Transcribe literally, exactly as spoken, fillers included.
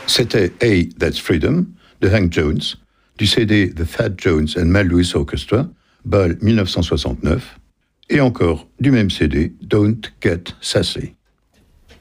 C'était Hey, That's Freedom de Hank Jones, du C D The Fat Jones and Mel Lewis Orchestra, Bâle mille neuf cent soixante-neuf, et encore du même C D Don't Get Sassy.